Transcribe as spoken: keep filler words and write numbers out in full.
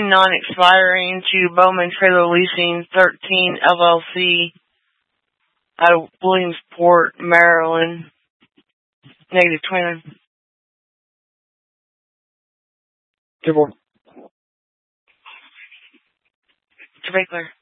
non-expiring to Bowman Trailer Leasing thirteen L L C out of Williamsport, Maryland. Negative twenty-nine. Two more. Trevecler.